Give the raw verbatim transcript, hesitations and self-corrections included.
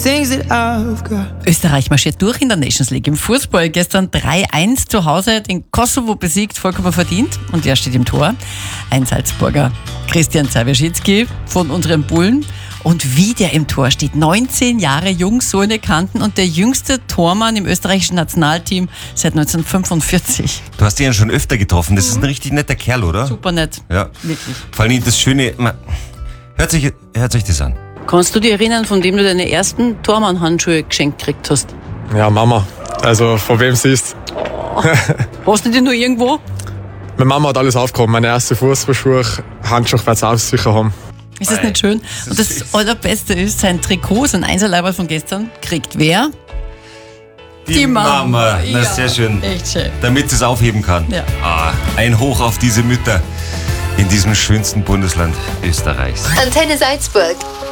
things that I've got. Österreich marschiert durch in der Nations League im Fußball. Gestern drei eins zu Hause den Kosovo besiegt, vollkommen verdient. Und wer steht im Tor? Ein Salzburger, Christian Zawischicki von unseren Bullen. Und wie der im Tor steht, neunzehn Jahre jung, so eine Kanten und der jüngste Tormann im österreichischen Nationalteam seit neunzehnhundertfünfundvierzig. Du hast ihn ja schon öfter getroffen. Das ist ein richtig netter Kerl, oder? Super nett. Ja. Wirklich. Vor allem das Schöne, man, hört sich, hört sich das an. Kannst du dich erinnern, von dem du deine ersten Tormann-Handschuhe geschenkt gekriegt hast? Ja, Mama. Also, von wem sie ist. Hast du die nur irgendwo? Meine Mama hat alles aufgehoben. Meine erste Fußballschuhe, Handschuhe wird sie auch sicher haben. Ist das nicht schön? Und das Allerbeste ist, sein Trikot, sein Einserleiber von gestern, kriegt wer? Die, Die Mama. Mama. Na, Ja, sehr schön. echt schön. Damit sie es aufheben kann. Ja. Ah, ein Hoch auf diese Mütter in diesem schönsten Bundesland Österreichs. Antenne Salzburg.